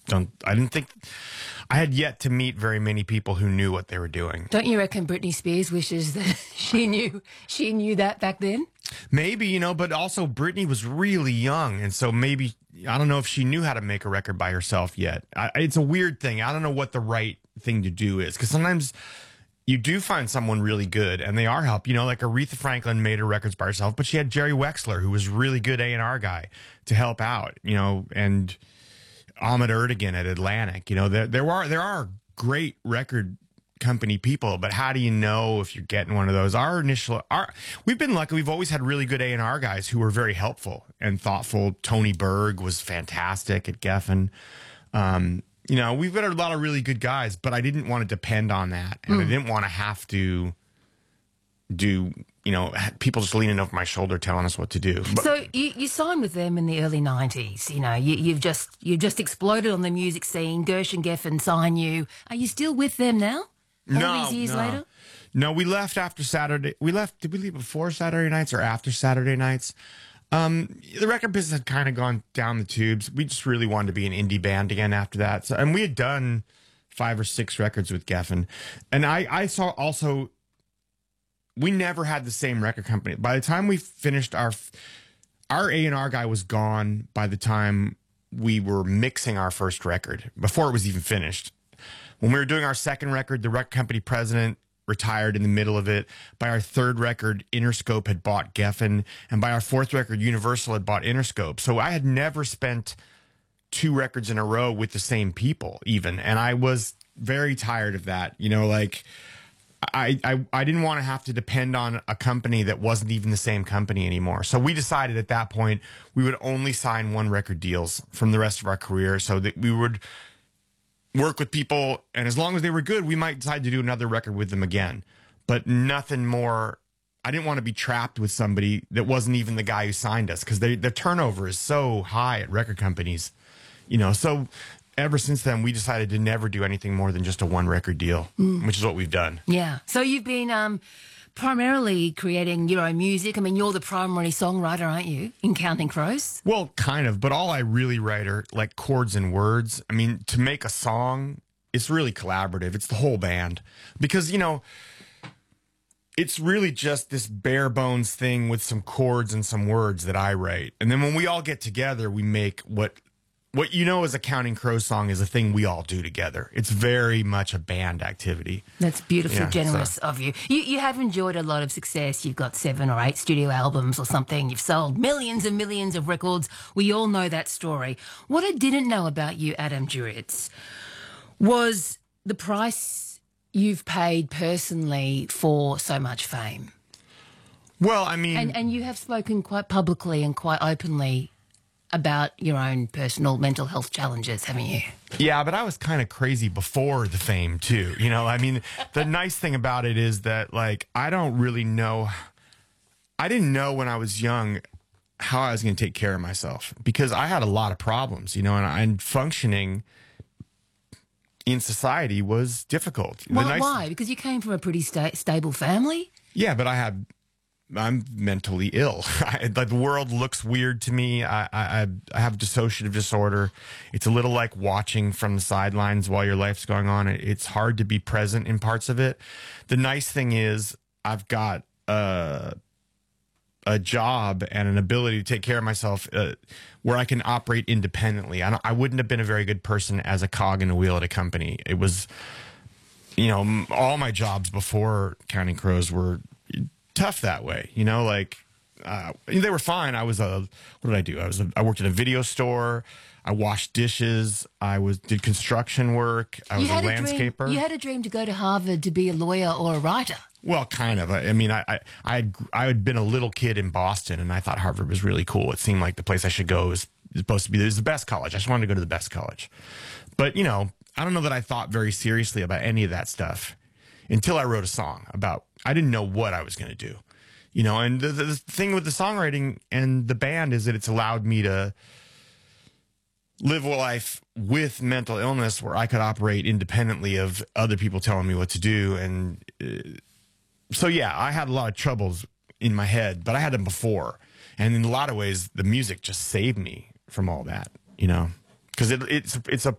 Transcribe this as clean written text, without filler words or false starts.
I didn't think I had yet to meet very many people who knew what they were doing. Don't you reckon Britney Spears wishes that she knew that back then? Maybe, but also Britney was really young. And so maybe, I don't know if she knew how to make a record by herself yet. It's a weird thing. I don't know what the right thing to do is, because sometimes you do find someone really good and they are help. Like Aretha Franklin made her records by herself, but she had Jerry Wexler, who was really good A&R guy, to help out, and Ahmet Ertegun at Atlantic. There are great record company people, but how do you know if you're getting one of those? We've been lucky. We've always had really good A&R guys who were very helpful and thoughtful. Tony Berg was fantastic at Geffen. We've got a lot of really good guys, but I didn't want to depend on that. And I didn't want to have to do, people just leaning over my shoulder telling us what to do. But, so you signed with them in the early 90s. You've just exploded on the music scene. Gershon Geffen signed you. Are you still with them now? All these years later? No, we left after Saturday. Did we leave before Saturday nights or after Saturday nights? The record business had kind of gone down the tubes. We just really wanted to be an indie band again after that. And we had done 5 or 6 records with Geffen. And I saw also, we never had the same record company. By the time we finished our A&R guy was gone by the time we were mixing our first record, before it was even finished. When we were doing our second record, the record company president retired in the middle of it. By our third record, Interscope had bought Geffen. And by our fourth record, Universal had bought Interscope. So I had never spent 2 records in a row with the same people even. And I was very tired of that. I didn't want to have to depend on a company that wasn't even the same company anymore. So we decided at that point we would only sign 1 record deals from the rest of our career, so that we would work with people, and as long as they were good, we might decide to do another record with them again. But nothing more. I didn't want to be trapped with somebody that wasn't even the guy who signed us, because the turnover is so high at record companies. So ever since then, we decided to never do anything more than just a 1 record deal, which is what we've done. Yeah. So you've been primarily creating your own music. I mean, you're the primary songwriter, aren't you, in Counting Crows? Well, kind of, but all I really write are like chords and words. I mean, to make a song, it's really collaborative. It's the whole band, because, it's really just this bare bones thing with some chords and some words that I write. And then when we all get together, we make what as a Counting Crows song is a thing we all do together. It's very much a band activity. That's beautifully generous of you. You have enjoyed a lot of success. You've got 7 or 8 studio albums or something. You've sold millions and millions of records. We all know that story. What I didn't know about you, Adam Duritz, was the price you've paid personally for so much fame. Well, I mean... And you have spoken quite publicly and quite openly about your own personal mental health challenges, haven't you? Yeah, but I was kind of crazy before the fame, too. I mean, the nice thing about it is that, I don't really know... I didn't know when I was young how I was going to take care of myself, because I had a lot of problems, and functioning in society was difficult. Why? Because you came from a pretty stable family? Yeah, but I'm mentally ill. The world looks weird to me. I have dissociative disorder. It's a little like watching from the sidelines while your life's going on. It's hard to be present in parts of it. The nice thing is I've got a job and an ability to take care of myself where I can operate independently. I wouldn't have been a very good person as a cog in a wheel at a company. It was, all my jobs before Counting Crows were tough that way, they were fine. What did I do? I worked at a video store. I washed dishes. Did construction work. I was a landscaper. You had a dream to go to Harvard to be a lawyer or a writer. Well, kind of. I mean, I had been a little kid in Boston, and I thought Harvard was really cool. It seemed like the place I should go. It was supposed to be. It was the best college. I just wanted to go to the best college. But I don't know that I thought very seriously about any of that stuff until I wrote a song about. I didn't know what I was going to do, And the thing with the songwriting and the band is that it's allowed me to live a life with mental illness where I could operate independently of other people telling me what to do. And so, yeah, I had a lot of troubles in my head, but I had them before. And in a lot of ways, the music just saved me from all that, because it's a